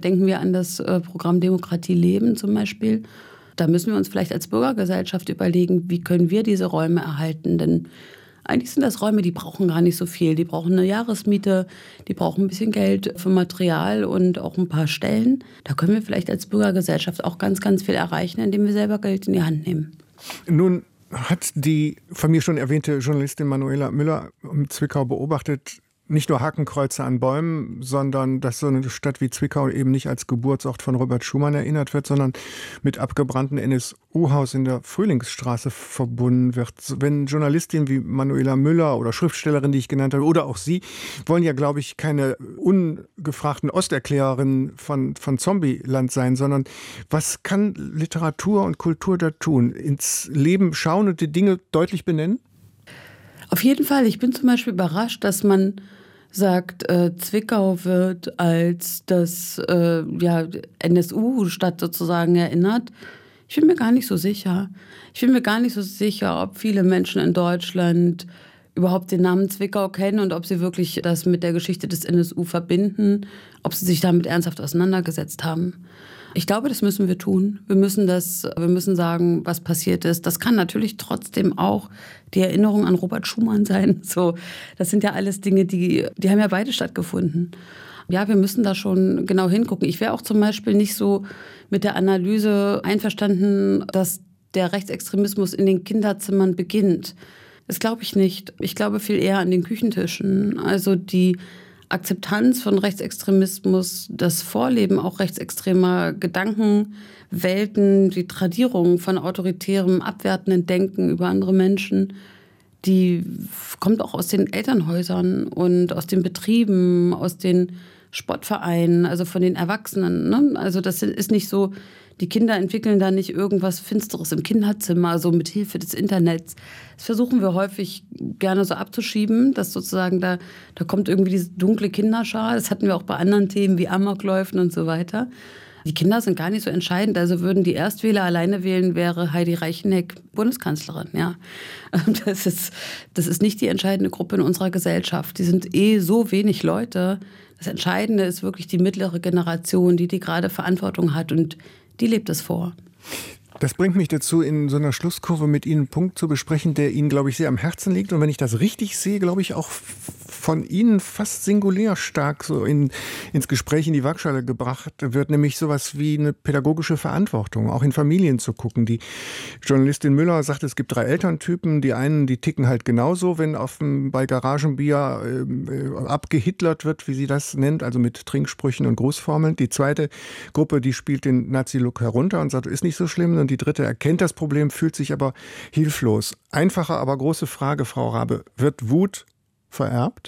denken wir an das Programm Demokratie leben zum Beispiel. Da müssen wir uns vielleicht als Bürgergesellschaft überlegen, wie können wir diese Räume erhalten, denn eigentlich sind das Räume, die brauchen gar nicht so viel. Die brauchen eine Jahresmiete, die brauchen ein bisschen Geld für Material und auch ein paar Stellen. Da können wir vielleicht als Bürgergesellschaft auch ganz, ganz viel erreichen, indem wir selber Geld in die Hand nehmen. Nun hat die von mir schon erwähnte Journalistin Manuela Müller in Zwickau beobachtet, nicht nur Hakenkreuze an Bäumen, sondern dass so eine Stadt wie Zwickau eben nicht als Geburtsort von Robert Schuman erinnert wird, sondern mit abgebrannten NSU-Haus in der Frühlingsstraße verbunden wird. Wenn Journalistinnen wie Manuela Müller oder Schriftstellerin, die ich genannt habe, oder auch Sie, wollen ja, glaube ich, keine ungefragten Osterklärerinnen von Zombieland sein, sondern was kann Literatur und Kultur da tun? Ins Leben schauen und die Dinge deutlich benennen? Auf jeden Fall. Ich bin zum Beispiel überrascht, dass man sagt, Zwickau wird als das NSU-Stadt sozusagen erinnert. Ich bin mir gar nicht so sicher. Ich bin mir gar nicht so sicher, ob viele Menschen in Deutschland überhaupt den Namen Zwickau kennen und ob sie wirklich das mit der Geschichte des NSU verbinden, ob sie sich damit ernsthaft auseinandergesetzt haben. Ich glaube, das müssen wir tun. Wir müssen sagen, was passiert ist. Das kann natürlich trotzdem auch die Erinnerung an Robert Schuman sein. So, das sind ja alles Dinge, die haben ja beide stattgefunden. Ja, wir müssen da schon genau hingucken. Ich wäre auch zum Beispiel nicht so mit der Analyse einverstanden, dass der Rechtsextremismus in den Kinderzimmern beginnt. Das glaube ich nicht. Ich glaube viel eher an den Küchentischen. Also die Akzeptanz von Rechtsextremismus, das Vorleben auch rechtsextremer Gedankenwelten, die Tradierung von autoritärem, abwertenden Denken über andere Menschen, die kommt auch aus den Elternhäusern und aus den Betrieben, aus den Sportvereinen, also von den Erwachsenen. Ne? Also das ist nicht so, die Kinder entwickeln da nicht irgendwas Finsteres im Kinderzimmer, so mit Hilfe des Internets. Das versuchen wir häufig gerne so abzuschieben, dass sozusagen da kommt irgendwie diese dunkle Kinderschar. Das hatten wir auch bei anderen Themen wie Amokläufen und so weiter. Die Kinder sind gar nicht so entscheidend. Also würden die Erstwähler alleine wählen, wäre Heidi Reicheneck Bundeskanzlerin. Ja, das ist nicht die entscheidende Gruppe in unserer Gesellschaft. Die sind so wenig Leute. Das Entscheidende ist wirklich die mittlere Generation, die gerade Verantwortung hat und die lebt es vor. Das bringt mich dazu, in so einer Schlusskurve mit Ihnen einen Punkt zu besprechen, der Ihnen, glaube ich, sehr am Herzen liegt. Und wenn ich das richtig sehe, glaube ich, auch von Ihnen fast singulär stark so ins Gespräch in die Waagschale gebracht wird, nämlich sowas wie eine pädagogische Verantwortung, auch in Familien zu gucken. Die Journalistin Müller sagt, es gibt 3 Elterntypen. Die einen, die ticken halt genauso, wenn bei Garagenbier abgehitlert wird, wie sie das nennt, also mit Trinksprüchen und Grußformeln. Die zweite Gruppe, die spielt den Nazi-Look herunter und sagt, ist nicht so schlimm. Und die dritte erkennt das Problem, fühlt sich aber hilflos. Einfache, aber große Frage, Frau Raabe. Wird Wut vererbt?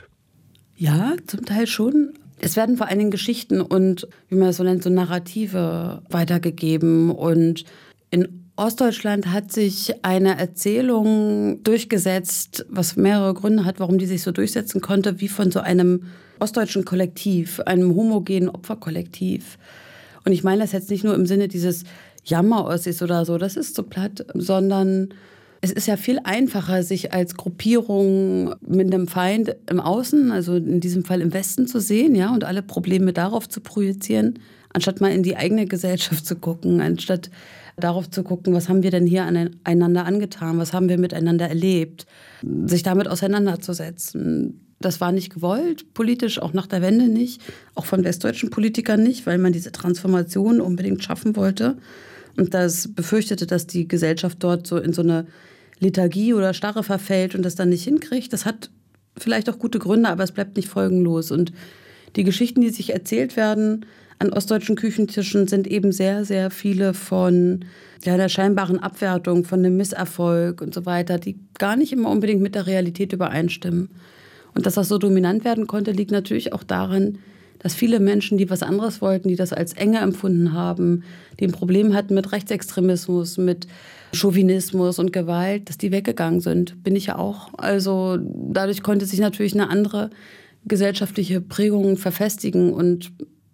Ja, zum Teil schon. Es werden vor allen Dingen Geschichten und, wie man das so nennt, so Narrative weitergegeben. Und in Ostdeutschland hat sich eine Erzählung durchgesetzt, was mehrere Gründe hat, warum die sich so durchsetzen konnte, wie von so einem ostdeutschen Kollektiv, einem homogenen Opferkollektiv. Und ich meine das jetzt nicht nur im Sinne dieses Jammer-Ossis oder so, das ist so platt, sondern es ist ja viel einfacher, sich als Gruppierung mit einem Feind im Außen, also in diesem Fall im Westen zu sehen, ja, und alle Probleme darauf zu projizieren, anstatt mal in die eigene Gesellschaft zu gucken, anstatt darauf zu gucken, was haben wir denn hier einander angetan, was haben wir miteinander erlebt, sich damit auseinanderzusetzen. Das war nicht gewollt, politisch auch nach der Wende nicht, auch von westdeutschen Politikern nicht, weil man diese Transformation unbedingt schaffen wollte. Und das befürchtete, dass die Gesellschaft dort so in so eine Lethargie oder Starre verfällt und das dann nicht hinkriegt. Das hat vielleicht auch gute Gründe, aber es bleibt nicht folgenlos. Und die Geschichten, die sich erzählt werden an ostdeutschen Küchentischen, sind eben sehr, sehr viele von der scheinbaren Abwertung, von einem Misserfolg und so weiter, die gar nicht immer unbedingt mit der Realität übereinstimmen. Und dass das so dominant werden konnte, liegt natürlich auch daran, dass viele Menschen, die was anderes wollten, die das als Enge empfunden haben, die ein Problem hatten mit Rechtsextremismus, mit Chauvinismus und Gewalt, dass die weggegangen sind. Bin ich ja auch. Also dadurch konnte sich natürlich eine andere gesellschaftliche Prägung verfestigen. Und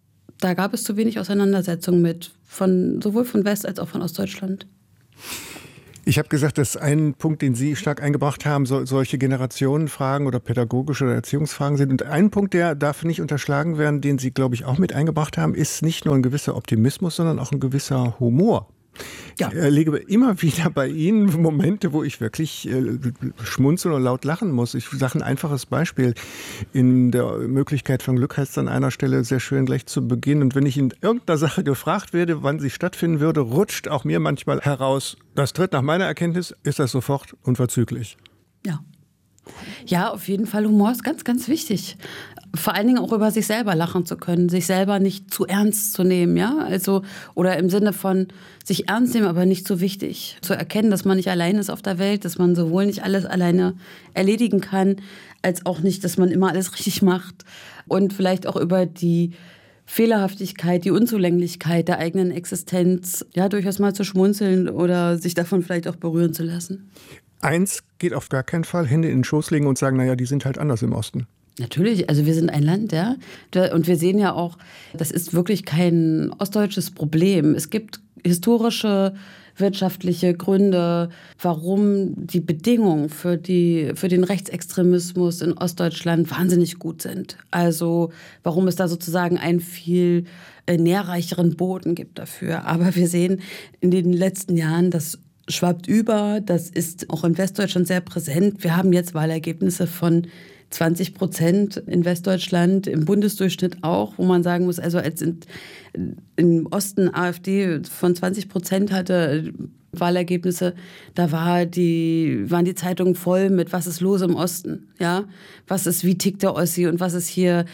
da gab es zu wenig Auseinandersetzung mit, sowohl von West- als auch von Ostdeutschland. Ich habe gesagt, dass ein Punkt, den Sie stark eingebracht haben, solche Generationenfragen oder pädagogische oder Erziehungsfragen sind. Und ein Punkt, der darf nicht unterschlagen werden, den Sie, glaube ich, auch mit eingebracht haben, ist nicht nur ein gewisser Optimismus, sondern auch ein gewisser Humor. Ja. Ich erlebe immer wieder bei Ihnen Momente, wo ich wirklich schmunzeln und laut lachen muss. Ich sage ein einfaches Beispiel. In der Möglichkeit von Glück heißt es an einer Stelle sehr schön gleich zu Beginn. Und wenn ich in irgendeiner Sache gefragt werde, wann sie stattfinden würde, rutscht auch mir manchmal heraus, das tritt nach meiner Erkenntnis, ist das sofort unverzüglich. Ja. Ja, auf jeden Fall. Humor ist ganz, ganz wichtig. Vor allen Dingen auch über sich selber lachen zu können, sich selber nicht zu ernst zu nehmen, ja, also oder im Sinne von sich ernst nehmen, aber nicht so wichtig, zu erkennen, dass man nicht allein ist auf der Welt, dass man sowohl nicht alles alleine erledigen kann, als auch nicht, dass man immer alles richtig macht und vielleicht auch über die Fehlerhaftigkeit, die Unzulänglichkeit der eigenen Existenz, ja, durchaus mal zu schmunzeln oder sich davon vielleicht auch berühren zu lassen. Eins geht auf gar keinen Fall, Hände in den Schoß legen und sagen, naja, die sind halt anders im Osten. Natürlich, also wir sind ein Land, ja. Und wir sehen ja auch, das ist wirklich kein ostdeutsches Problem. Es gibt historische, wirtschaftliche Gründe, warum die Bedingungen für den Rechtsextremismus in Ostdeutschland wahnsinnig gut sind. Also warum es da sozusagen einen viel nährreicheren Boden gibt dafür. Aber wir sehen in den letzten Jahren, das schwappt über, das ist auch in Westdeutschland sehr präsent. Wir haben jetzt Wahlergebnisse von 20% in Westdeutschland, im Bundesdurchschnitt auch, wo man sagen muss, also als im Osten AfD von 20% hatte Wahlergebnisse, da waren die Zeitungen voll mit, was ist los im Osten, ja, wie tickt der Ossi und was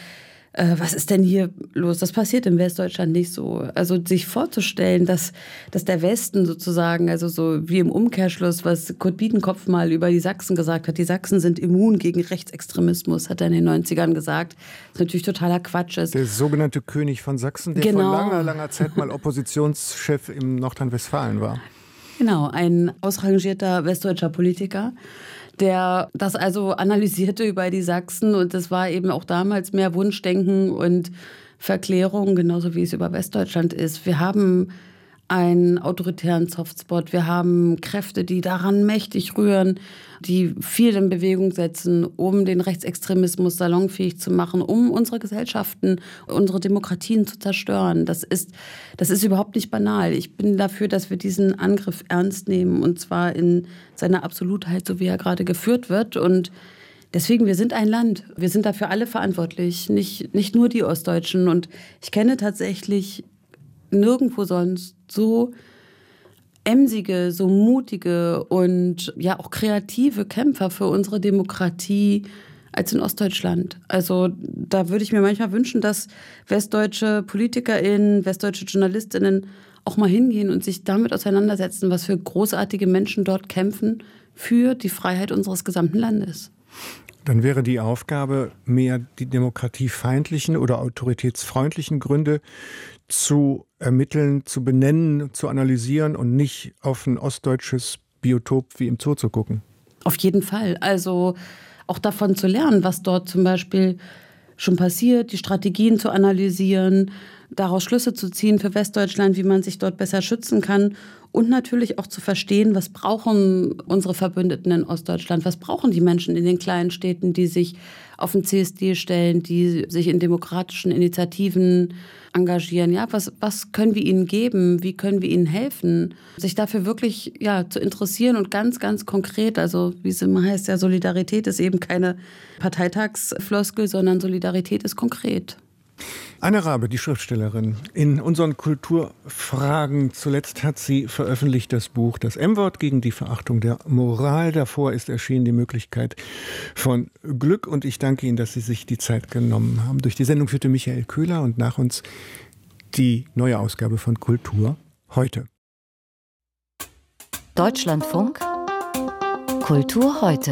ist denn hier los? Das passiert in Westdeutschland nicht so. Also sich vorzustellen, dass der Westen sozusagen, also so wie im Umkehrschluss, was Kurt Biedenkopf mal über die Sachsen gesagt hat, die Sachsen sind immun gegen Rechtsextremismus, hat er in den 90ern gesagt. Das ist natürlich totaler Quatsch. Der sogenannte König von Sachsen, der vor langer Zeit mal Oppositionschef im Nordrhein-Westfalen war. Genau, ein ausrangierter westdeutscher Politiker, der das also analysierte über die Sachsen und das war eben auch damals mehr Wunschdenken und Verklärung, genauso wie es über Westdeutschland ist. Wir haben einen autoritären Softspot, wir haben Kräfte, die daran mächtig rühren, die viel in Bewegung setzen, um den Rechtsextremismus salonfähig zu machen, um unsere Gesellschaften, unsere Demokratien zu zerstören. Das ist überhaupt nicht banal. Ich bin dafür, dass wir diesen Angriff ernst nehmen und zwar in seiner Absolutheit, so wie er gerade geführt wird. Und deswegen, wir sind ein Land. Wir sind dafür alle verantwortlich, nicht nur die Ostdeutschen. Und ich kenne tatsächlich nirgendwo sonst so emsige, so mutige und ja auch kreative Kämpfer für unsere Demokratie als in Ostdeutschland. Also da würde ich mir manchmal wünschen, dass westdeutsche PolitikerInnen, westdeutsche JournalistInnen auch mal hingehen und sich damit auseinandersetzen, was für großartige Menschen dort kämpfen für die Freiheit unseres gesamten Landes. Dann wäre die Aufgabe, mehr die demokratiefeindlichen oder autoritätsfreundlichen Gründe zu ermitteln, zu benennen, zu analysieren und nicht auf ein ostdeutsches Biotop wie im Zoo zu gucken. Auf jeden Fall. Also auch davon zu lernen, was dort zum Beispiel schon passiert, die Strategien zu analysieren, daraus Schlüsse zu ziehen für Westdeutschland, wie man sich dort besser schützen kann und natürlich auch zu verstehen, was brauchen unsere Verbündeten in Ostdeutschland, was brauchen die Menschen in den kleinen Städten, die sich auf den CSD stellen, die sich in demokratischen Initiativen engagieren. Ja, was können wir ihnen geben? Wie können wir ihnen helfen? Sich dafür wirklich zu interessieren und ganz, ganz konkret, also wie es immer heißt, ja, Solidarität ist eben keine Parteitagsfloskel, sondern Solidarität ist konkret. Anne Rabe, die Schriftstellerin, in unseren Kulturfragen zuletzt hat sie veröffentlicht das Buch Das M-Wort gegen die Verachtung der Moral. Davor ist erschienen die Möglichkeit von Glück und ich danke Ihnen, dass Sie sich die Zeit genommen haben. Durch die Sendung führte Michael Köhler und nach uns die neue Ausgabe von Kultur heute. Deutschlandfunk Kultur heute.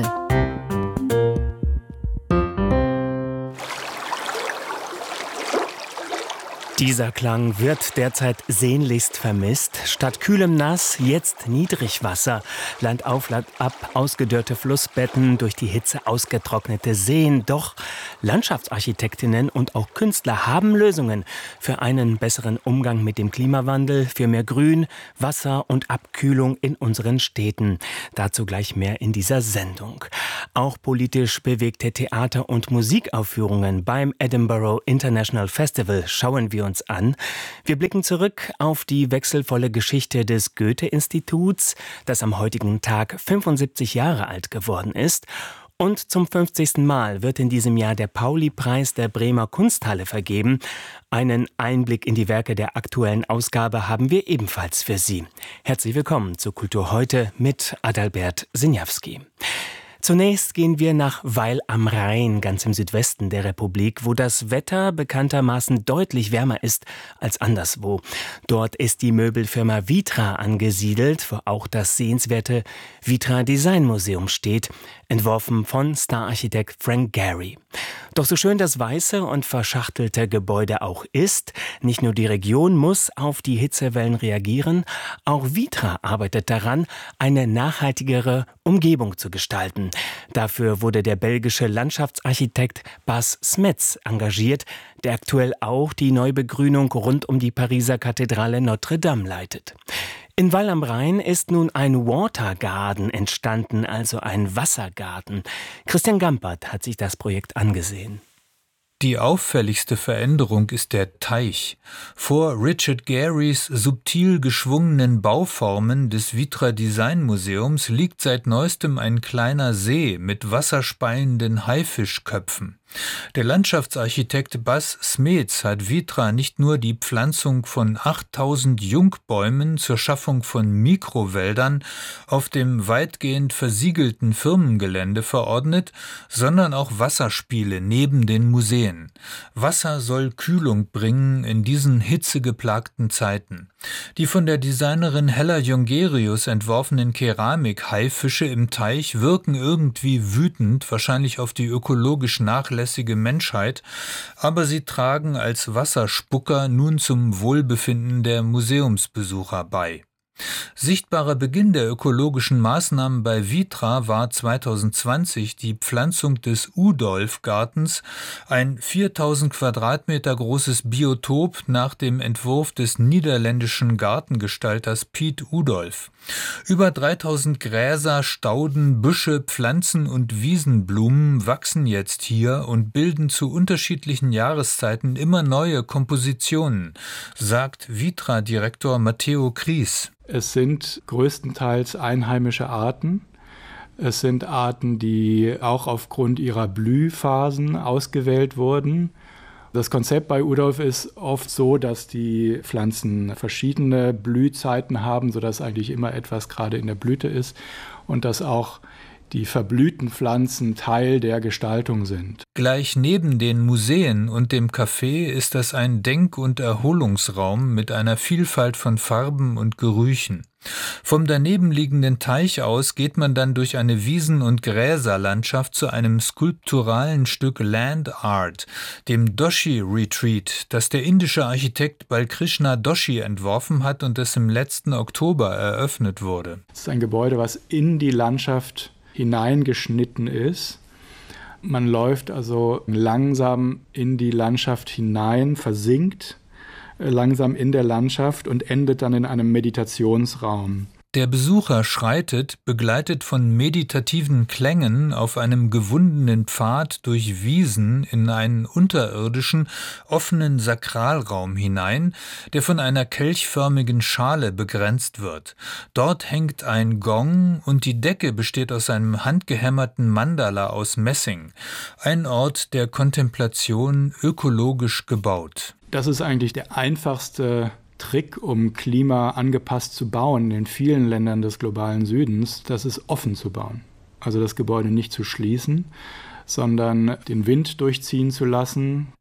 Dieser Klang wird derzeit sehnlichst vermisst. Statt kühlem Nass jetzt Niedrigwasser. Landauf, landab ausgedörrte Flussbetten, durch die Hitze ausgetrocknete Seen. Doch Landschaftsarchitektinnen und auch Künstler haben Lösungen für einen besseren Umgang mit dem Klimawandel, für mehr Grün, Wasser und Abkühlung in unseren Städten. Dazu gleich mehr in dieser Sendung. Auch politisch bewegte Theater- und Musikaufführungen beim Edinburgh International Festival schauen wir uns an. Wir blicken zurück auf die wechselvolle Geschichte des Goethe-Instituts, das am heutigen Tag 75 Jahre alt geworden ist. Und zum 50. Mal wird in diesem Jahr der Pauli-Preis der Bremer Kunsthalle vergeben. Einen Einblick in die Werke der aktuellen Ausgabe haben wir ebenfalls für Sie. Herzlich willkommen zu Kultur heute mit Adalbert Sinjawski. Zunächst gehen wir nach Weil am Rhein, ganz im Südwesten der Republik, wo das Wetter bekanntermaßen deutlich wärmer ist als anderswo. Dort ist die Möbelfirma Vitra angesiedelt, wo auch das sehenswerte Vitra Design Museum steht, entworfen von Stararchitekt Frank Gehry. Doch so schön das weiße und verschachtelte Gebäude auch ist, nicht nur die Region muss auf die Hitzewellen reagieren, auch Vitra arbeitet daran, eine nachhaltigere Umgebung zu gestalten. Dafür wurde der belgische Landschaftsarchitekt Bas Smets engagiert, der aktuell auch die Neubegrünung rund um die Pariser Kathedrale Notre Dame leitet. In Weil am Rhein ist nun ein Watergarden entstanden, also ein Wassergarten. Christian Gampert hat sich das Projekt angesehen. Die auffälligste Veränderung ist der Teich. Vor Richard Gehrys subtil geschwungenen Bauformen des Vitra Design Museums liegt seit neuestem ein kleiner See mit wasserspeienden Haifischköpfen. Der Landschaftsarchitekt Bas Smets hat Vitra nicht nur die Pflanzung von 8000 Jungbäumen zur Schaffung von Mikrowäldern auf dem weitgehend versiegelten Firmengelände verordnet, sondern auch Wasserspiele neben den Museen. Wasser soll Kühlung bringen in diesen hitzegeplagten Zeiten. Die von der Designerin Hella Jongerius entworfenen Keramik-Haifische im Teich wirken irgendwie wütend, wahrscheinlich auf die ökologisch nachlässige Menschheit, aber sie tragen als Wasserspucker nun zum Wohlbefinden der Museumsbesucher bei. Sichtbarer Beginn der ökologischen Maßnahmen bei Vitra war 2020 die Pflanzung des Udolf-Gartens, ein 4000 Quadratmeter großes Biotop nach dem Entwurf des niederländischen Gartengestalters Piet Udolf. Über 3000 Gräser, Stauden, Büsche, Pflanzen und Wiesenblumen wachsen jetzt hier und bilden zu unterschiedlichen Jahreszeiten immer neue Kompositionen, sagt Vitra-Direktor Matteo Kries. Es sind größtenteils einheimische Arten. Es sind Arten, die auch aufgrund ihrer Blühphasen ausgewählt wurden. Das Konzept bei Udolf ist oft so, dass die Pflanzen verschiedene Blühzeiten haben, sodass eigentlich immer etwas gerade in der Blüte ist und dass auch die verblühten Pflanzen Teil der Gestaltung sind. Gleich neben den Museen und dem Café ist das ein Denk- und Erholungsraum mit einer Vielfalt von Farben und Gerüchen. Vom daneben liegenden Teich aus geht man dann durch eine Wiesen- und Gräserlandschaft zu einem skulpturalen Stück Land Art, dem Doshi Retreat, das der indische Architekt Balkrishna Doshi entworfen hat und das im letzten Oktober eröffnet wurde. Es ist ein Gebäude, was in die Landschaft hineingeschnitten ist. Man läuft also langsam in die Landschaft hinein, versinkt langsam in der Landschaft und endet dann in einem Meditationsraum. Der Besucher schreitet, begleitet von meditativen Klängen, auf einem gewundenen Pfad durch Wiesen in einen unterirdischen, offenen Sakralraum hinein, der von einer kelchförmigen Schale begrenzt wird. Dort hängt ein Gong und die Decke besteht aus einem handgehämmerten Mandala aus Messing. Ein Ort der Kontemplation, ökologisch gebaut. Das ist eigentlich der einfachste Trick, um Klima angepasst zu bauen in vielen Ländern des globalen Südens, das ist offen zu bauen. Also das Gebäude nicht zu schließen, sondern den Wind durchziehen zu lassen.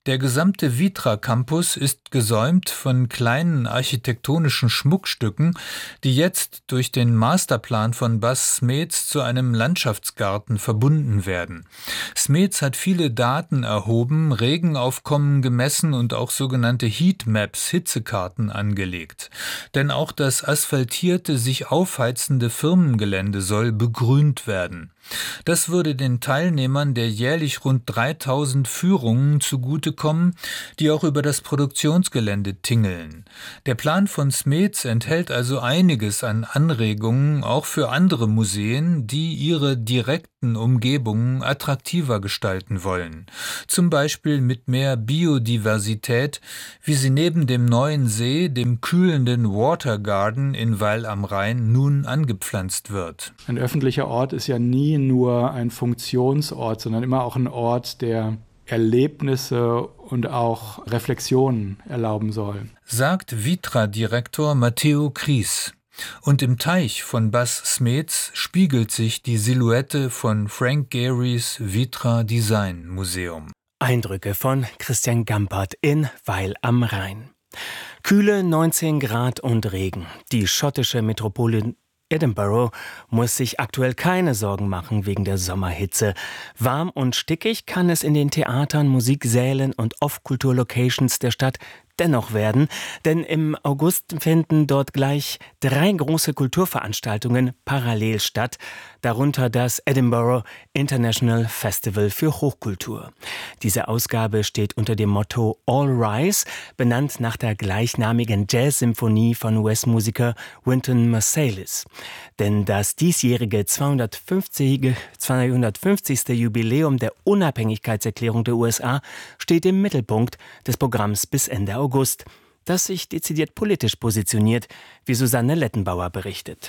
Der gesamte Vitra-Campus ist gesäumt von kleinen architektonischen Schmuckstücken, die jetzt durch den Masterplan von Bas Smeets zu einem Landschaftsgarten verbunden werden. Smeets hat viele Daten erhoben, Regenaufkommen gemessen und auch sogenannte Heatmaps, Hitzekarten, angelegt. Denn auch das asphaltierte, sich aufheizende Firmengelände soll begrünt werden. Das würde den Teilnehmern der jährlich rund 3000 Führungen zugutekommen, die auch über das Produktionsgelände tingeln. Der Plan von Smeets enthält also einiges an Anregungen, auch für andere Museen, die ihre direkten Umgebungen attraktiver gestalten wollen. Zum Beispiel mit mehr Biodiversität, wie sie neben dem neuen See, dem kühlenden Water Garden in Weil am Rhein, nun angepflanzt wird. Ein öffentlicher Ort ist ja nie nur ein Funktionsort, sondern immer auch ein Ort, der Erlebnisse und auch Reflexionen erlauben soll. Sagt Vitra-Direktor Matteo Kries. Und im Teich von Bas Smeets spiegelt sich die Silhouette von Frank Gehry's Vitra Design Museum. Eindrücke von Christian Gampert in Weil am Rhein. Kühle 19 Grad und Regen. Die schottische Metropole Edinburgh muss sich aktuell keine Sorgen machen wegen der Sommerhitze. Warm und stickig kann es in den Theatern, Musiksälen und Off-Kultur-Locations der Stadt dennoch werden, denn im August finden dort gleich 3 große Kulturveranstaltungen parallel statt, darunter das Edinburgh International Festival für Hochkultur. Diese Ausgabe steht unter dem Motto All Rise, benannt nach der gleichnamigen Jazz-Symphonie von US-Musiker Wynton Marsalis. Denn das diesjährige 250. Jubiläum der Unabhängigkeitserklärung der USA steht im Mittelpunkt des Programms bis Ende August, das sich dezidiert politisch positioniert, wie Susanne Lettenbauer berichtet.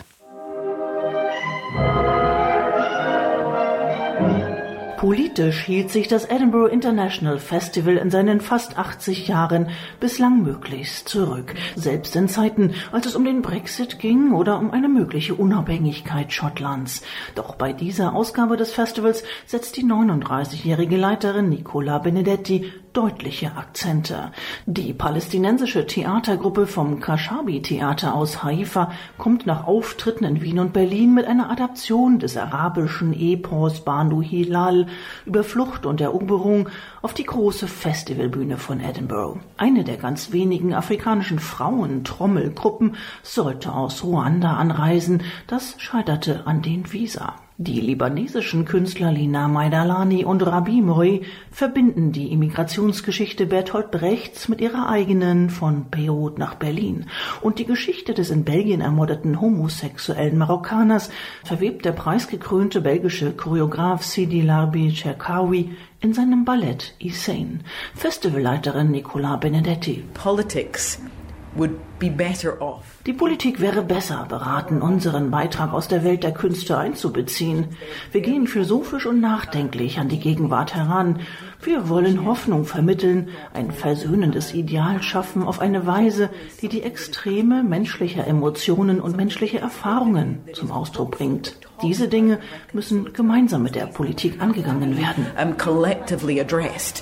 Politisch hielt sich das Edinburgh International Festival in seinen fast 80 Jahren bislang möglichst zurück. Selbst in Zeiten, als es um den Brexit ging oder um eine mögliche Unabhängigkeit Schottlands. Doch bei dieser Ausgabe des Festivals setzt die 39-jährige Leiterin Nicola Benedetti deutliche Akzente. Die palästinensische Theatergruppe vom Kashabi-Theater aus Haifa kommt nach Auftritten in Wien und Berlin mit einer Adaption des arabischen Epos Banu Hilal über Flucht und Eroberung auf die große Festivalbühne von Edinburgh. Eine der ganz wenigen afrikanischen Frauen-Trommelgruppen sollte aus Ruanda anreisen. Das scheiterte an den Visa. Die libanesischen Künstler Lina Maidalani und Rabi Moury verbinden die Immigrationsgeschichte Bertolt Brechts mit ihrer eigenen von Beirut nach Berlin. Und die Geschichte des in Belgien ermordeten homosexuellen Marokkaners verwebt der preisgekrönte belgische Choreograf Sidi Larbi Cherkaoui in seinem Ballett Hussein. Festivalleiterin Nicola Benedetti. Politics would be better off. Die Politik wäre besser beraten, unseren Beitrag aus der Welt der Künste einzubeziehen. Wir gehen philosophisch und nachdenklich an die Gegenwart heran. Wir wollen Hoffnung vermitteln, ein versöhnendes Ideal schaffen auf eine Weise, die die Extreme menschlicher Emotionen und menschliche Erfahrungen zum Ausdruck bringt. Diese Dinge müssen gemeinsam mit der Politik angegangen werden. Collectively addressed.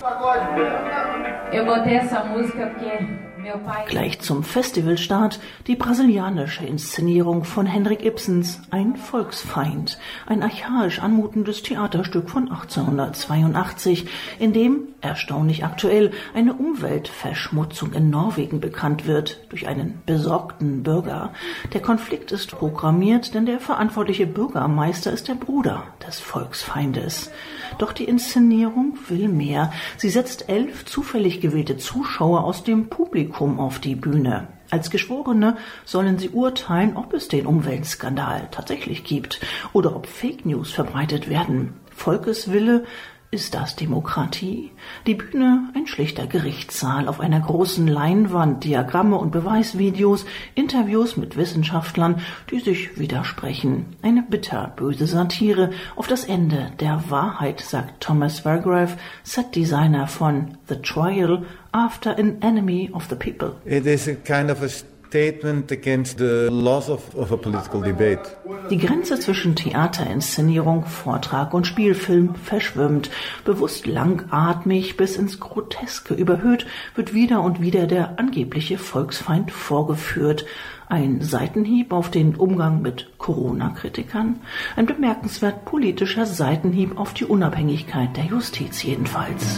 Gleich zum Festivalstart die brasilianische Inszenierung von Henrik Ibsens Ein Volksfeind, ein archaisch anmutendes Theaterstück von 1882, in dem, erstaunlich aktuell, eine Umweltverschmutzung in Norwegen bekannt wird durch einen besorgten Bürger. Der Konflikt ist programmiert, denn der verantwortliche Bürgermeister ist der Bruder des Volksfeindes. Doch die Inszenierung will mehr. Sie setzt 11 zufällig gewählte Zuschauer aus dem Publikum auf die Bühne. Als Geschworene sollen sie urteilen, ob es den Umweltskandal tatsächlich gibt oder ob Fake News verbreitet werden. Volkeswille, ist das Demokratie? Die Bühne, ein schlichter Gerichtssaal, auf einer großen Leinwand, Diagramme und Beweisvideos, Interviews mit Wissenschaftlern, die sich widersprechen. Eine bitterböse Satire auf das Ende der Wahrheit, sagt Thomas Vergrave, Setdesigner von The Trial, After an Enemy of the People. It is a kind of a statement against the loss of a political debate. Die Grenze zwischen Theaterinszenierung, Vortrag und Spielfilm verschwimmt. Bewusst langatmig bis ins Groteske überhöht wird wieder und wieder der angebliche Volksfeind vorgeführt. Ein Seitenhieb auf den Umgang mit Corona-Kritikern? Ein bemerkenswert politischer Seitenhieb auf die Unabhängigkeit der Justiz jedenfalls.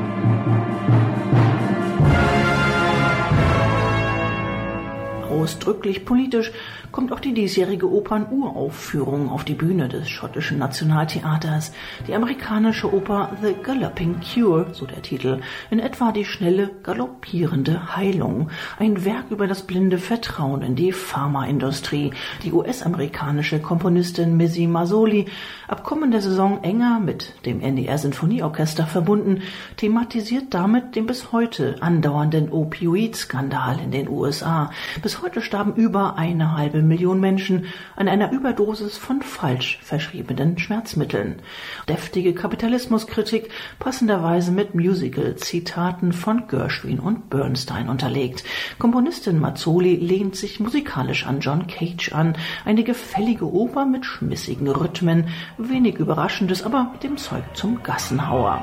Ausdrücklich politisch kommt auch die diesjährige Opern-Uraufführung auf die Bühne des schottischen Nationaltheaters. Die amerikanische Oper The Galloping Cure, so der Titel, in etwa die schnelle, galoppierende Heilung. Ein Werk über das blinde Vertrauen in die Pharmaindustrie. Die US-amerikanische Komponistin Missy Mazzoli, ab kommender Saison enger mit dem NDR-Sinfonieorchester verbunden, thematisiert damit den bis heute andauernden Opioid-Skandal in den USA. Bis heute starben über 1,5 Millionen Menschen an einer Überdosis von falsch verschriebenen Schmerzmitteln. Deftige Kapitalismuskritik, passenderweise mit Musical-Zitaten von Gershwin und Bernstein unterlegt. Komponistin Mazzoli lehnt sich musikalisch an John Cage an. Eine gefällige Oper mit schmissigen Rhythmen. Wenig Überraschendes, aber dem Zeug zum Gassenhauer.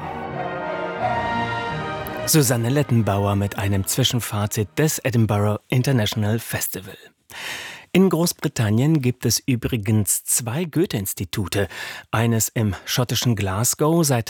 Susanne Lettenbauer mit einem Zwischenfazit des Edinburgh International Festival. In Großbritannien gibt es übrigens 2 Goethe-Institute. Eines im schottischen Glasgow seit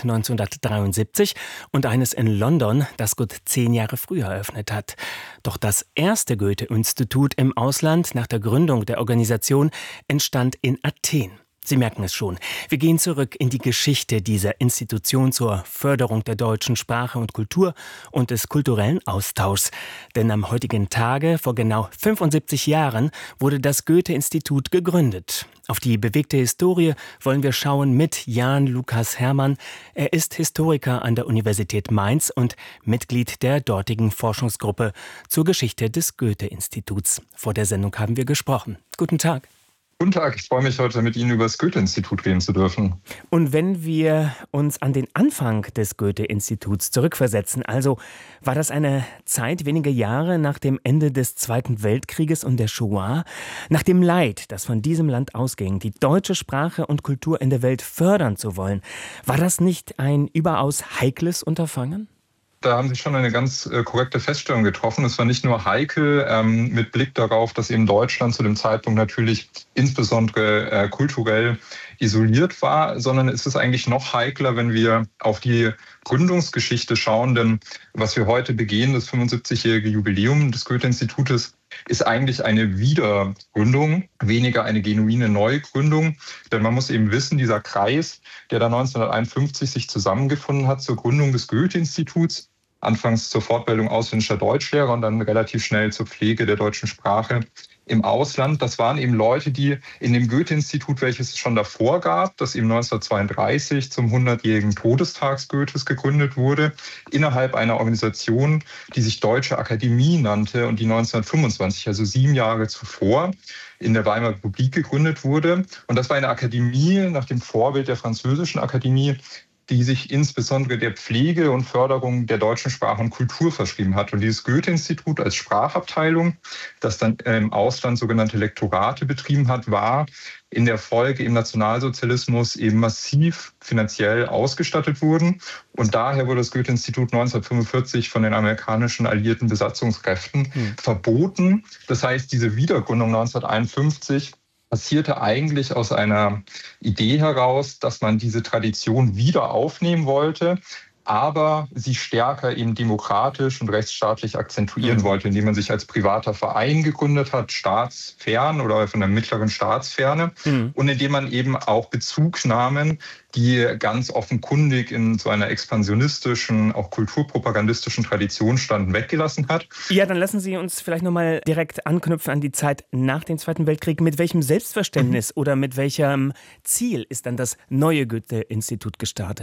1973 und eines in London, das gut 10 Jahre früher eröffnet hat. Doch das erste Goethe-Institut im Ausland nach der Gründung der Organisation entstand in Athen. Sie merken es schon, wir gehen zurück in die Geschichte dieser Institution zur Förderung der deutschen Sprache und Kultur und des kulturellen Austauschs. Denn am heutigen Tage, vor genau 75 Jahren, wurde das Goethe-Institut gegründet. Auf die bewegte Historie wollen wir schauen mit Jan Lukas Herrmann. Er ist Historiker an der Universität Mainz und Mitglied der dortigen Forschungsgruppe zur Geschichte des Goethe-Instituts. Vor der Sendung haben wir gesprochen. Guten Tag. Guten Tag, ich freue mich, heute mit Ihnen über das Goethe-Institut reden zu dürfen. Und wenn wir uns an den Anfang des Goethe-Instituts zurückversetzen, also war das eine Zeit wenige Jahre nach dem Ende des Zweiten Weltkrieges und der Shoah, nach dem Leid, das von diesem Land ausging, die deutsche Sprache und Kultur in der Welt fördern zu wollen, war das nicht ein überaus heikles Unterfangen? Da haben Sie schon eine ganz korrekte Feststellung getroffen. Es war nicht nur heikel mit Blick darauf, dass eben Deutschland zu dem Zeitpunkt natürlich insbesondere kulturell isoliert war, sondern es ist eigentlich noch heikler, wenn wir auf die Gründungsgeschichte schauen. Denn was wir heute begehen, das 75-jährige Jubiläum des Goethe-Institutes, ist eigentlich eine Wiedergründung, weniger eine genuine Neugründung. Denn man muss eben wissen, dieser Kreis, der da 1951 sich zusammengefunden hat zur Gründung des Goethe-Instituts, anfangs zur Fortbildung ausländischer Deutschlehrer und dann relativ schnell zur Pflege der deutschen Sprache im Ausland. Das waren eben Leute, die in dem Goethe-Institut, welches es schon davor gab, das eben 1932 zum 100-jährigen Todestag Goethes gegründet wurde, innerhalb einer Organisation, die sich Deutsche Akademie nannte und die 1925, also 7 Jahre zuvor, in der Weimarer Republik gegründet wurde. Und das war eine Akademie nach dem Vorbild der Französischen Akademie, die sich insbesondere der Pflege und Förderung der deutschen Sprache und Kultur verschrieben hat. Und dieses Goethe-Institut als Sprachabteilung, das dann im Ausland sogenannte Lektorate betrieben hat, war in der Folge im Nationalsozialismus eben massiv finanziell ausgestattet worden. Und daher wurde das Goethe-Institut 1945 von den amerikanischen alliierten Besatzungskräften verboten. Das heißt, diese Wiedergründung 1951 passierte eigentlich aus einer Idee heraus, dass man diese Tradition wieder aufnehmen wollte, aber sie stärker eben demokratisch und rechtsstaatlich akzentuieren wollte, indem man sich als privater Verein gegründet hat, staatsfern oder von der mittleren Staatsferne, und indem man eben auch Bezugnahmen, die ganz offenkundig in so einer expansionistischen, auch kulturpropagandistischen Tradition standen, weggelassen hat. Ja, dann lassen Sie uns vielleicht nochmal direkt anknüpfen an die Zeit nach dem Zweiten Weltkrieg. Mit welchem Selbstverständnis oder mit welchem Ziel ist dann das neue Goethe-Institut gestartet?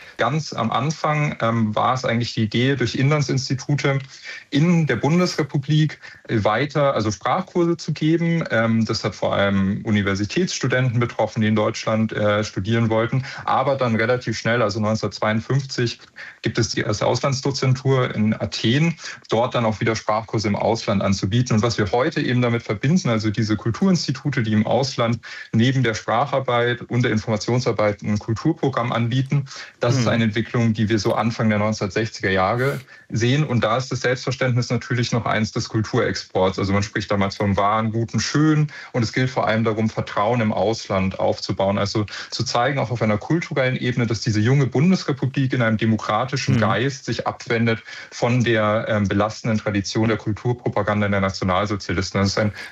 Ganz am Anfang war es eigentlich die Idee, durch Inlandsinstitute in der Bundesrepublik weiter, also Sprachkurse zu geben. Das hat vor allem Universitätsstudenten betroffen, die in Deutschland studieren wollten. Aber dann relativ schnell, also 1952, gibt es die erste Auslandsdozentur in Athen, dort dann auch wieder Sprachkurse im Ausland anzubieten. Und was wir heute eben damit verbinden, also diese Kulturinstitute, die im Ausland neben der Spracharbeit und der Informationsarbeit ein Kulturprogramm anbieten, das ist eine Entwicklung, die wir so Anfang der 1960er Jahre sehen. Und da ist das Selbstverständnis natürlich noch eins des Kulturexports. Also man spricht damals vom Wahren, Guten, Schön. Und es gilt vor allem darum, Vertrauen im Ausland aufzubauen. Also zu zeigen, auch auf einer kulturellen Ebene, dass diese junge Bundesrepublik in einem demokratischen Geist sich abwendet von der belastenden Tradition der Kulturpropaganda der Nationalsozialisten. Das ist ein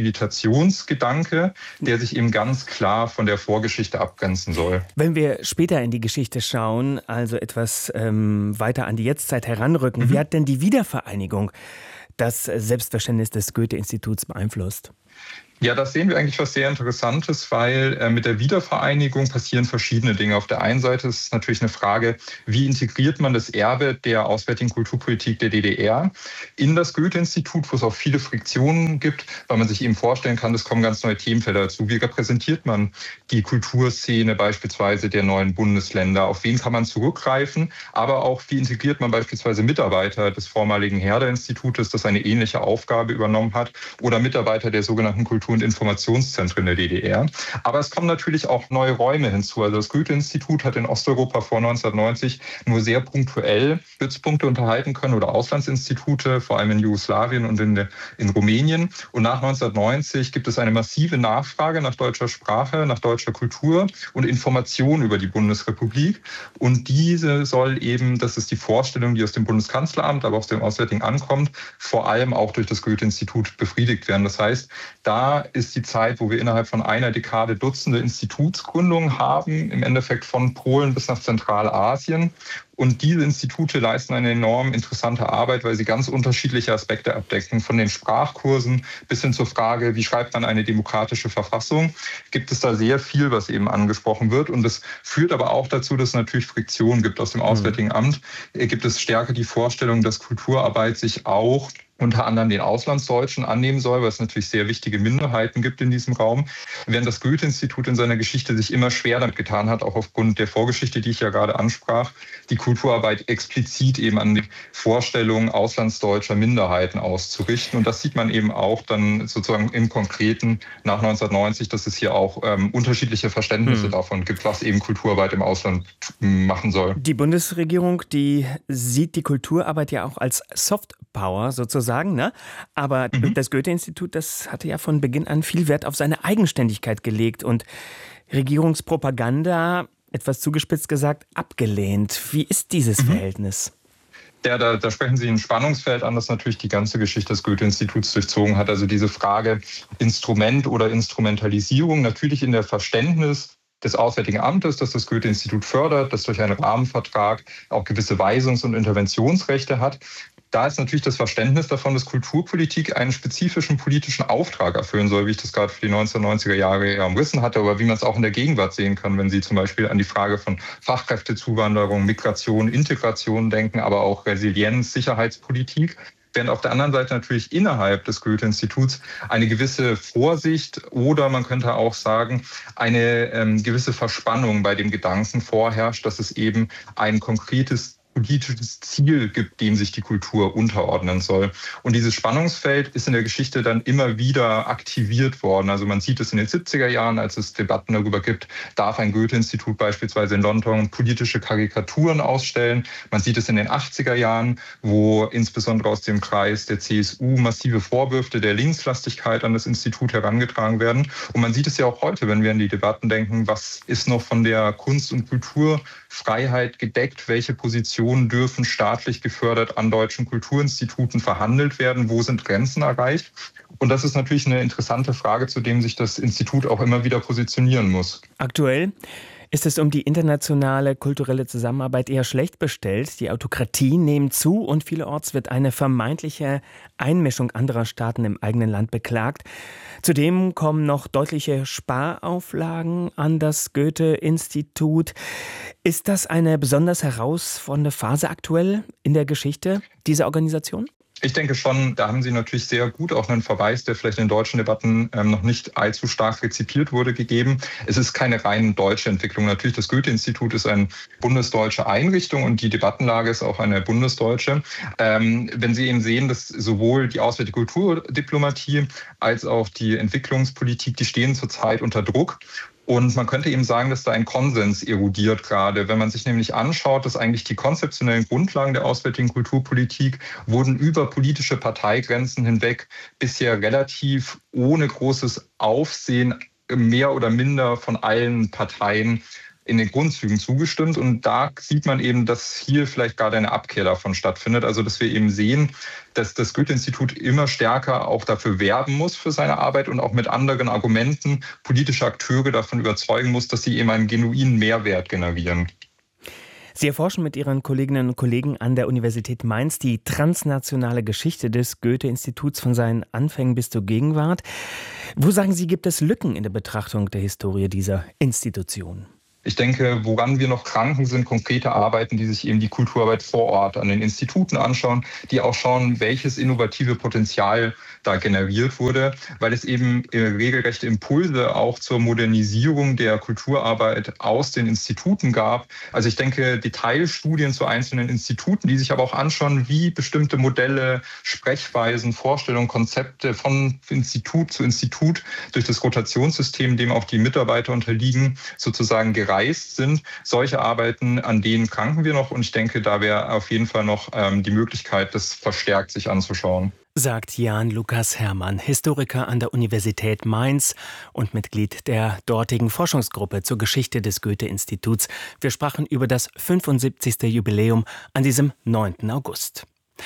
Rehabilitationsgedanke, der sich eben ganz klar von der Vorgeschichte abgrenzen soll. Wenn wir später in die Geschichte schauen, also etwas weiter an die Jetztzeit heranrücken, wie hat denn die Wiedervereinigung das Selbstverständnis des Goethe-Instituts beeinflusst? Ja, das sehen wir eigentlich was sehr Interessantes, weil mit der Wiedervereinigung passieren verschiedene Dinge. Auf der einen Seite ist es natürlich eine Frage, wie integriert man das Erbe der auswärtigen Kulturpolitik der DDR in das Goethe-Institut, wo es auch viele Friktionen gibt, weil man sich eben vorstellen kann, es kommen ganz neue Themenfelder dazu. Wie repräsentiert man die Kulturszene beispielsweise der neuen Bundesländer? Auf wen kann man zurückgreifen? Aber auch, wie integriert man beispielsweise Mitarbeiter des vormaligen Herder-Institutes, das eine ähnliche Aufgabe übernommen hat, oder Mitarbeiter der sogenannten Kultur- und Informationszentren der DDR. Aber es kommen natürlich auch neue Räume hinzu. Also das Goethe-Institut hat in Osteuropa vor 1990 nur sehr punktuell Stützpunkte unterhalten können oder Auslandsinstitute, vor allem in Jugoslawien und in Rumänien. Und nach 1990 gibt es eine massive Nachfrage nach deutscher Sprache, nach deutscher Kultur und Information über die Bundesrepublik. Und diese soll eben, das ist die Vorstellung, die aus dem Bundeskanzleramt, aber auch aus dem Auswärtigen ankommt, vor allem auch durch das Goethe-Institut befriedigt werden. Das heißt, da ist die Zeit, wo wir innerhalb von einer Dekade Dutzende Institutsgründungen haben, im Endeffekt von Polen bis nach Zentralasien. Und diese Institute leisten eine enorm interessante Arbeit, weil sie ganz unterschiedliche Aspekte abdecken. Von den Sprachkursen bis hin zur Frage, wie schreibt man eine demokratische Verfassung, gibt es da sehr viel, was eben angesprochen wird. Und das führt aber auch dazu, dass es natürlich Friktionen gibt. Aus dem Auswärtigen Amt gibt es stärker die Vorstellung, dass Kulturarbeit sich auch unter anderem den Auslandsdeutschen annehmen soll, weil es natürlich sehr wichtige Minderheiten gibt in diesem Raum. Während das Goethe-Institut in seiner Geschichte sich immer schwer damit getan hat, auch aufgrund der Vorgeschichte, die ich ja gerade ansprach, die Kulturarbeit explizit eben an die Vorstellungen auslandsdeutscher Minderheiten auszurichten. Und das sieht man eben auch dann sozusagen im Konkreten nach 1990, dass es hier auch unterschiedliche Verständnisse davon gibt, was eben Kulturarbeit im Ausland machen soll. Die Bundesregierung, die sieht die Kulturarbeit ja auch als Softpower sozusagen, ne? Aber das Goethe-Institut, das hatte ja von Beginn an viel Wert auf seine Eigenständigkeit gelegt und Regierungspropaganda, etwas zugespitzt gesagt, abgelehnt. Wie ist dieses Verhältnis? Ja, da sprechen Sie ein Spannungsfeld an, das natürlich die ganze Geschichte des Goethe-Instituts durchzogen hat. Also diese Frage Instrument oder Instrumentalisierung, natürlich in der Verständnis des Auswärtigen Amtes, das das Goethe-Institut fördert, das durch einen Rahmenvertrag auch gewisse Weisungs- und Interventionsrechte hat. Da ist natürlich das Verständnis davon, dass Kulturpolitik einen spezifischen politischen Auftrag erfüllen soll, wie ich das gerade für die 1990er Jahre ja umrissen hatte, aber wie man es auch in der Gegenwart sehen kann, wenn Sie zum Beispiel an die Frage von Fachkräftezuwanderung, Migration, Integration denken, aber auch Resilienz, Sicherheitspolitik. Während auf der anderen Seite natürlich innerhalb des Goethe-Instituts eine gewisse Vorsicht oder man könnte auch sagen, eine gewisse Verspannung bei dem Gedanken vorherrscht, dass es eben ein konkretes politisches Ziel gibt, dem sich die Kultur unterordnen soll. Und dieses Spannungsfeld ist in der Geschichte dann immer wieder aktiviert worden. Also man sieht es in den 70er Jahren, als es Debatten darüber gibt, darf ein Goethe-Institut beispielsweise in London politische Karikaturen ausstellen. Man sieht es in den 80er Jahren, wo insbesondere aus dem Kreis der CSU massive Vorwürfe der Linkslastigkeit an das Institut herangetragen werden. Und man sieht es ja auch heute, wenn wir an die Debatten denken, was ist noch von der Kunst- und Kulturfreiheit gedeckt, welche Positionen dürfen staatlich gefördert an deutschen Kulturinstituten verhandelt werden, wo sind Grenzen erreicht? Und das ist natürlich eine interessante Frage, zu dem sich das Institut auch immer wieder positionieren muss. Aktuell Ist es um die internationale kulturelle Zusammenarbeit eher schlecht bestellt? Die Autokratien nehmen zu und vielerorts wird eine vermeintliche Einmischung anderer Staaten im eigenen Land beklagt. Zudem kommen noch deutliche Sparauflagen an das Goethe-Institut. Ist das eine besonders herausfordernde Phase aktuell in der Geschichte dieser Organisation? Ich denke schon, da haben Sie natürlich sehr gut auch einen Verweis, der vielleicht in deutschen Debatten noch nicht allzu stark rezipiert wurde, gegeben. Es ist keine rein deutsche Entwicklung. Natürlich, das Goethe-Institut ist eine bundesdeutsche Einrichtung und die Debattenlage ist auch eine bundesdeutsche. Wenn Sie eben sehen, dass sowohl die auswärtige Kulturdiplomatie als auch die Entwicklungspolitik, die stehen zurzeit unter Druck. Und man könnte eben sagen, dass da ein Konsens erodiert gerade. Wenn man sich nämlich anschaut, dass eigentlich die konzeptionellen Grundlagen der auswärtigen Kulturpolitik wurden über politische Parteigrenzen hinweg bisher relativ ohne großes Aufsehen mehr oder minder von allen Parteien in den Grundzügen zugestimmt. Und da sieht man eben, dass hier vielleicht gerade eine Abkehr davon stattfindet. Also dass wir eben sehen, dass das Goethe-Institut immer stärker auch dafür werben muss für seine Arbeit und auch mit anderen Argumenten politische Akteure davon überzeugen muss, dass sie eben einen genuinen Mehrwert generieren. Sie erforschen mit Ihren Kolleginnen und Kollegen an der Universität Mainz die transnationale Geschichte des Goethe-Instituts von seinen Anfängen bis zur Gegenwart. Wo, sagen Sie, gibt es Lücken in der Betrachtung der Historie dieser Institution? Ich denke, woran wir noch kranken, sind konkrete Arbeiten, die sich eben die Kulturarbeit vor Ort an den Instituten anschauen, die auch schauen, welches innovative Potenzial da generiert wurde, weil es eben regelrechte Impulse auch zur Modernisierung der Kulturarbeit aus den Instituten gab. Also ich denke, Detailstudien zu einzelnen Instituten, die sich aber auch anschauen, wie bestimmte Modelle, Sprechweisen, Vorstellungen, Konzepte von Institut zu Institut durch das Rotationssystem, dem auch die Mitarbeiter unterliegen, sozusagen gereist sind. Solche Arbeiten, an denen kranken wir noch und ich denke, da wäre auf jeden Fall noch die Möglichkeit, das verstärkt sich anzuschauen. Sagt Jan Lukas Herrmann, Historiker an der Universität Mainz und Mitglied der dortigen Forschungsgruppe zur Geschichte des Goethe-Instituts. Wir sprachen über das 75. Jubiläum an diesem 9. August.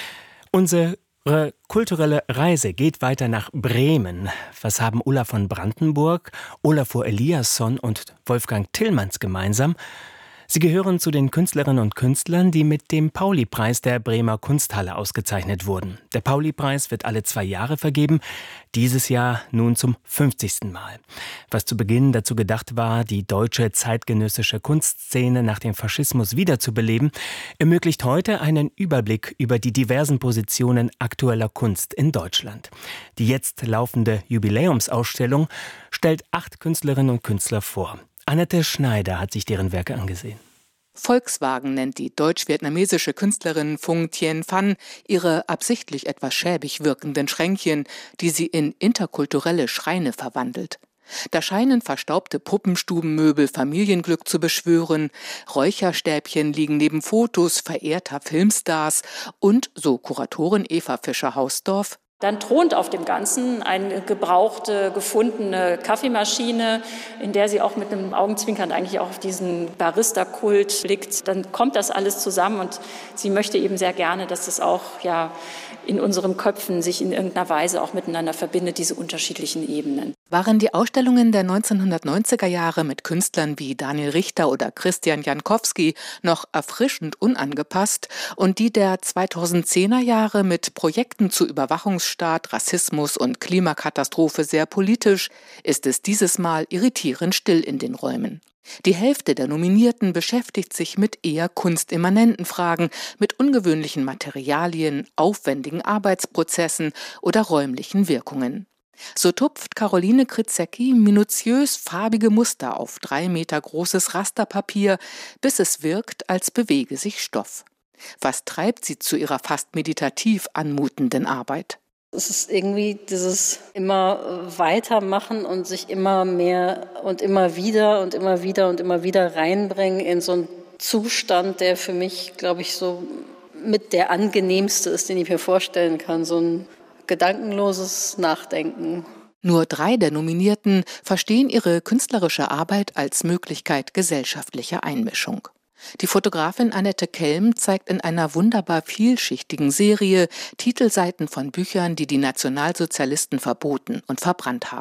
Unsere kulturelle Reise geht weiter nach Bremen. Was haben Ulla von Brandenburg, Olafur Eliasson und Wolfgang Tillmanns gemeinsam? Sie gehören zu den Künstlerinnen und Künstlern, die mit dem Pauli-Preis der Bremer Kunsthalle ausgezeichnet wurden. Der Pauli-Preis wird alle 2 Jahre vergeben, dieses Jahr nun zum 50. Mal. Was zu Beginn dazu gedacht war, die deutsche zeitgenössische Kunstszene nach dem Faschismus wiederzubeleben, ermöglicht heute einen Überblick über die diversen Positionen aktueller Kunst in Deutschland. Die jetzt laufende Jubiläumsausstellung stellt 8 Künstlerinnen und Künstler vor. Annette Schneider hat sich deren Werke angesehen. Volkswagen nennt die deutsch-vietnamesische Künstlerin Phung Thien Phan ihre absichtlich etwas schäbig wirkenden Schränkchen, die sie in interkulturelle Schreine verwandelt. Da scheinen verstaubte Puppenstubenmöbel Familienglück zu beschwören, Räucherstäbchen liegen neben Fotos verehrter Filmstars und, so Kuratorin Eva Fischer-Hausdorf, dann thront auf dem Ganzen eine gebrauchte, gefundene Kaffeemaschine, in der sie auch mit einem Augenzwinkern eigentlich auch auf diesen Barista-Kult blickt. Dann kommt das alles zusammen und sie möchte eben sehr gerne, dass das auch in unseren Köpfen sich in irgendeiner Weise auch miteinander verbindet, diese unterschiedlichen Ebenen. Waren die Ausstellungen der 1990er Jahre mit Künstlern wie Daniel Richter oder Christian Jankowski noch erfrischend unangepasst und die der 2010er Jahre mit Projekten zu Überwachungsstaat, Rassismus und Klimakatastrophe sehr politisch, ist es dieses Mal irritierend still in den Räumen. Die Hälfte der Nominierten beschäftigt sich mit eher kunstimmanenten Fragen, mit ungewöhnlichen Materialien, aufwendigen Arbeitsprozessen oder räumlichen Wirkungen. So tupft Caroline Kritzecki minutiös farbige Muster auf 3 Meter großes Rasterpapier, bis es wirkt, als bewege sich Stoff. Was treibt sie zu ihrer fast meditativ anmutenden Arbeit? Es ist irgendwie dieses immer weitermachen und sich immer mehr und immer wieder und immer wieder und immer wieder reinbringen in so einen Zustand, der für mich, glaube ich, so mit der angenehmste ist, den ich mir vorstellen kann. So ein gedankenloses Nachdenken. Nur 3 der Nominierten verstehen ihre künstlerische Arbeit als Möglichkeit gesellschaftlicher Einmischung. Die Fotografin Annette Kelm zeigt in einer wunderbar vielschichtigen Serie Titelseiten von Büchern, die die Nationalsozialisten verboten und verbrannt haben.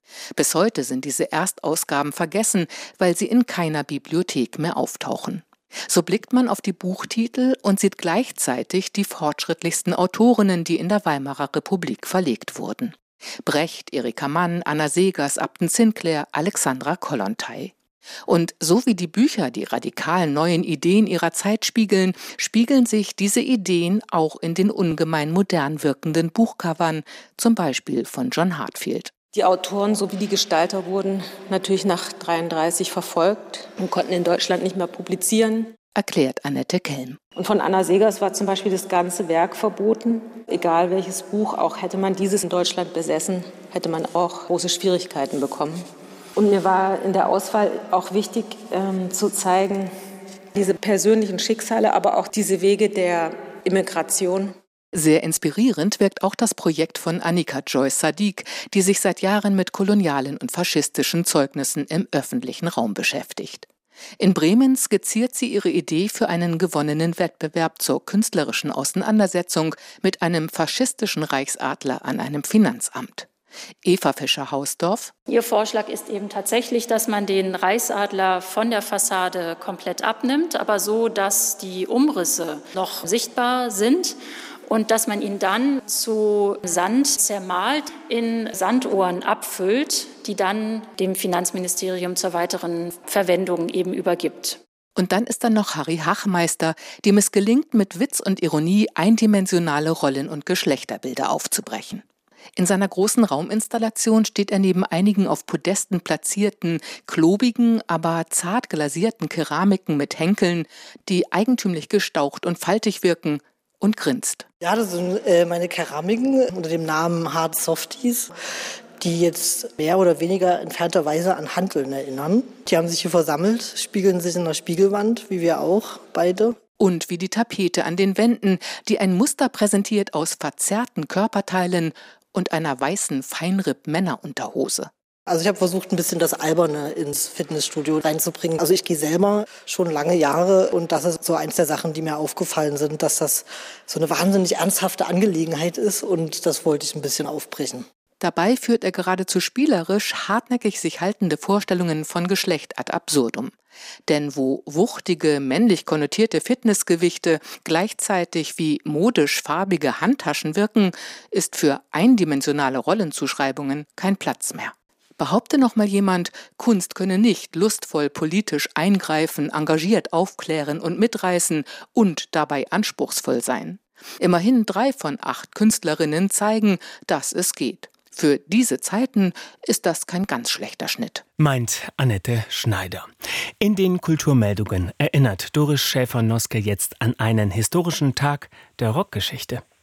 Bis heute sind diese Erstausgaben vergessen, weil sie in keiner Bibliothek mehr auftauchen. So blickt man auf die Buchtitel und sieht gleichzeitig die fortschrittlichsten Autorinnen, die in der Weimarer Republik verlegt wurden. Brecht, Erika Mann, Anna Segers, Upton Sinclair, Alexandra Kollontai. Und so wie die Bücher die radikalen neuen Ideen ihrer Zeit spiegeln, spiegeln sich diese Ideen auch in den ungemein modern wirkenden Buchcovern, zum Beispiel von John Heartfield. Die Autoren sowie die Gestalter wurden natürlich nach 1933 verfolgt und konnten in Deutschland nicht mehr publizieren, erklärt Annette Kelm. Und von Anna Segers war zum Beispiel das ganze Werk verboten. Egal welches Buch, auch hätte man dieses in Deutschland besessen, hätte man auch große Schwierigkeiten bekommen. Und mir war in der Auswahl auch wichtig zu zeigen, diese persönlichen Schicksale, aber auch diese Wege der Immigration. Sehr inspirierend wirkt auch das Projekt von Annika Joyce Sadiq, die sich seit Jahren mit kolonialen und faschistischen Zeugnissen im öffentlichen Raum beschäftigt. In Bremen skizziert sie ihre Idee für einen gewonnenen Wettbewerb zur künstlerischen Auseinandersetzung mit einem faschistischen Reichsadler an einem Finanzamt. Eva Fischer-Hausdorf. Ihr Vorschlag ist eben tatsächlich, dass man den Reichsadler von der Fassade komplett abnimmt, aber so, dass die Umrisse noch sichtbar sind. Und dass man ihn dann zu Sand zermalt, in Sanduhren abfüllt, die dann dem Finanzministerium zur weiteren Verwendung eben übergibt. Und dann ist da noch Harry Hachmeister, dem es gelingt, mit Witz und Ironie eindimensionale Rollen- und Geschlechterbilder aufzubrechen. In seiner großen Rauminstallation steht er neben einigen auf Podesten platzierten, klobigen, aber zart glasierten Keramiken mit Henkeln, die eigentümlich gestaucht und faltig wirken, und grinst. Ja, das sind meine Keramiken unter dem Namen Hard Softies, die jetzt mehr oder weniger entfernterweise an Hanteln erinnern. Die haben sich hier versammelt, spiegeln sich in der Spiegelwand, wie wir auch beide. Und wie die Tapete an den Wänden, die ein Muster präsentiert aus verzerrten Körperteilen und einer weißen Feinripp-Männerunterhose. Also ich habe versucht, ein bisschen das Alberne ins Fitnessstudio reinzubringen. Also ich gehe selber schon lange Jahre und das ist so eins der Sachen, die mir aufgefallen sind, dass das so eine wahnsinnig ernsthafte Angelegenheit ist und das wollte ich ein bisschen aufbrechen. Dabei führt er geradezu spielerisch hartnäckig sich haltende Vorstellungen von Geschlecht ad absurdum. Denn wo wuchtige, männlich konnotierte Fitnessgewichte gleichzeitig wie modisch farbige Handtaschen wirken, ist für eindimensionale Rollenzuschreibungen kein Platz mehr. Behaupte noch mal jemand, Kunst könne nicht lustvoll politisch eingreifen, engagiert aufklären und mitreißen und dabei anspruchsvoll sein. Immerhin 3 von 8 Künstlerinnen zeigen, dass es geht. Für diese Zeiten ist das kein ganz schlechter Schnitt. Meint Annette Schneider. In den Kulturmeldungen erinnert Doris Schäfer-Noske jetzt an einen historischen Tag der Rockgeschichte.